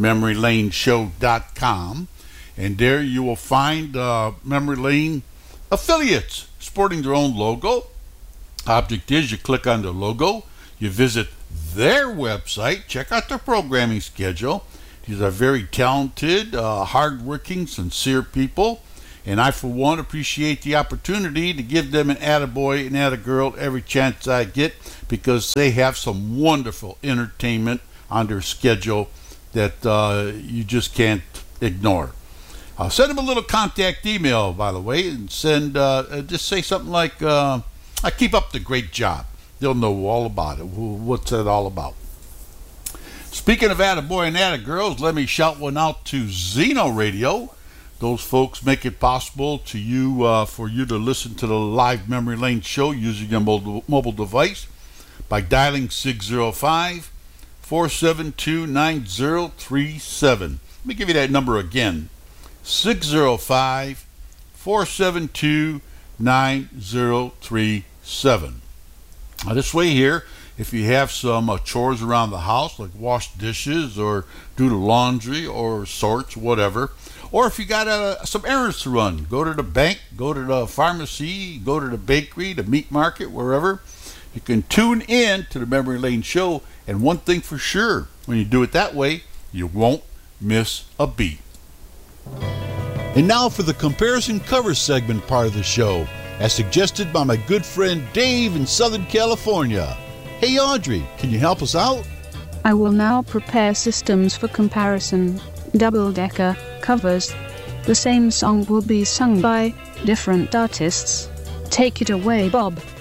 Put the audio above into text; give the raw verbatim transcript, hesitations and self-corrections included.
memory lane show dot com. And there you will find uh, Memory Lane affiliates sporting their own logo. Object is you click on the logo, you visit their website, check out their programming schedule. These are very talented, uh, hardworking, sincere people. And I, for one, appreciate the opportunity to give them an attaboy and attagirl every chance I get, because they have some wonderful entertainment on their schedule that uh, you just can't ignore. Uh, send them a little contact email, by the way, and send uh, just say something like, uh, I keep up the great job. They'll know all about it. What's that all about? Speaking of attaboy and attagirls, let me shout one out to Zeno Radio. Those folks make it possible to you uh, for you to listen to the live Memory Lane show using your mobile, mobile device by dialing six zero five, four seven two, nine zero three seven. Let me give you that number again. six zero five, four seven two, nine zero three seven. Now, this way here, if you have some uh, chores around the house, like wash dishes or do the laundry or sorts, whatever, or if you got uh, some errands to run, go to the bank, go to the pharmacy, go to the bakery, the meat market, wherever, you can tune in to the Memory Lane show. And one thing for sure, when you do it that way, you won't miss a beat. And now for the comparison cover segment part of the show, as suggested by my good friend Dave in Southern California. Hey Audrey, can you help us out? I will now prepare systems for comparison. Double-decker covers. The same song will be sung by different artists. Take it away, Bob.